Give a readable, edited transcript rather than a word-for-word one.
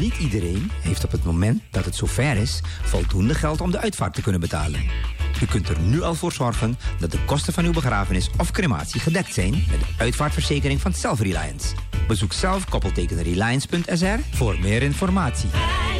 Niet iedereen heeft op het moment dat het zover is voldoende geld om de uitvaart te kunnen betalen. U kunt er nu al voor zorgen dat de kosten van uw begrafenis of crematie gedekt zijn met de uitvaartverzekering van Self-Reliance. Bezoek zelf _reliance.sr voor meer informatie.